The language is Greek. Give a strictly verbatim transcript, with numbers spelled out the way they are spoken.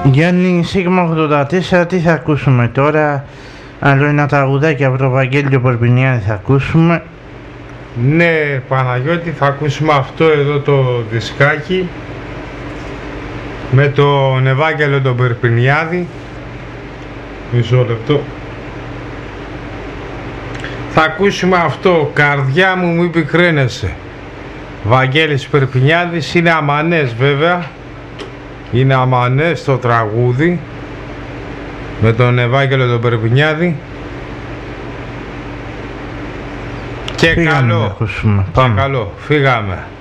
Γιάννη Σίγμα ογδόντα τέσσερα, τι θα ακούσουμε τώρα? Άλλο ένα τραγουδάκι από το Βαγγέλιο Περπινιάδη θα ακούσουμε. Ναι Παναγιώτη, θα ακούσουμε αυτό εδώ το δισκάκι με τον Ευάγγελο τον Περπινιάδη. Μισό λεπτό. Θα ακούσουμε αυτό, καρδιά μου μη πικραίνεσαι. Βαγγέλης Περπινιάδης, είναι αμανές βέβαια. Είναι αμανές το τραγούδι με τον Ευάγγελο τον Περπινιάδη. Και Φύγαμε, καλό, ακούσουμε. και καλό, φύγαμε.